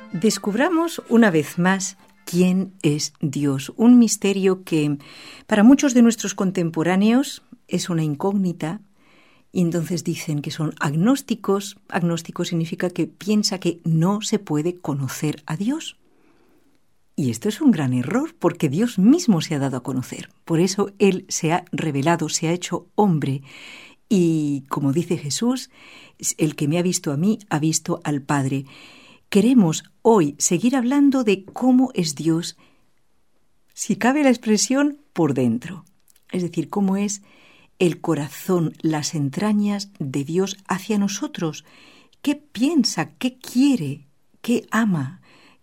Descubramos una vez más quién es Dios, un misterio que para muchos de nuestros contemporáneos es una incógnita, y entonces dicen que son agnósticos. Agnóstico significa que piensa que no se puede conocer a Dios. Y esto es un gran error, porque Dios mismo se ha dado a conocer. Por eso Él se ha revelado, se ha hecho hombre. Y como dice Jesús, el que me ha visto a mí, ha visto al Padre. Queremos hoy seguir hablando de cómo es Dios, si cabe la expresión, por dentro. Es decir, cómo es el corazón, las entrañas de Dios hacia nosotros. ¿Qué piensa? ¿Qué quiere? ¿Qué ama?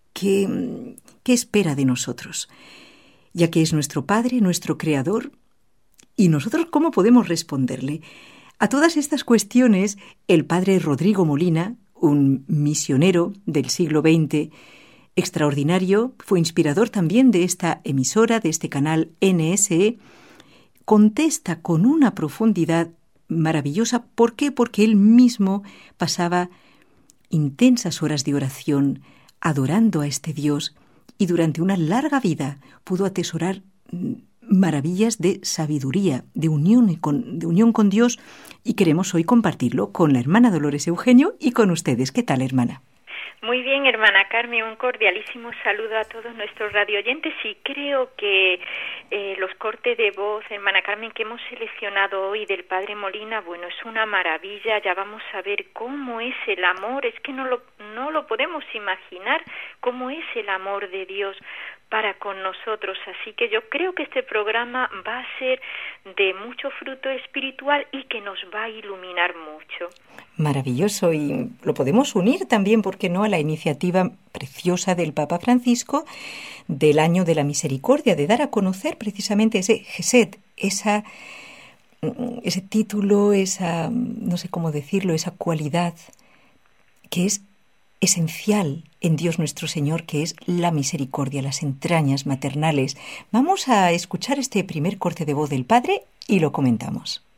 ¿Qué espera de nosotros? Ya que es nuestro Padre, nuestro Creador, ¿y nosotros cómo podemos responderle? A todas estas cuestiones, el padre Rodrigo Molina, un misionero del siglo XX, extraordinario, fue inspirador también de esta emisora, de este canal NSE, contesta con una profundidad maravillosa. ¿Por qué? Porque él mismo pasaba intensas horas de oración adorando a este Dios y durante una larga vida pudo atesorar maravillas de sabiduría, de unión con Dios, y queremos hoy compartirlo con la hermana Dolores Eugenio y con ustedes. ¿Qué tal, hermana? Muy bien, hermana Carmen, un cordialísimo saludo a todos nuestros radioyentes, y creo que los cortes de voz, hermana Carmen, que hemos seleccionado hoy del padre Molina, bueno, es una maravilla. Ya vamos a ver cómo es el amor, es que no lo podemos imaginar cómo es el amor de Dios para con nosotros. Así que yo creo que este programa va a ser de mucho fruto espiritual y que nos va a iluminar mucho. Maravilloso, y lo podemos unir también, ¿por qué no?, a la iniciativa preciosa del Papa Francisco del Año de la Misericordia, de dar a conocer precisamente ese Gesed, ese título, esa, no sé cómo decirlo, esa cualidad que es esencial en Dios nuestro Señor, que es la misericordia, las entrañas maternales. Vamos a escuchar este primer corte de voz del Padre y lo comentamos.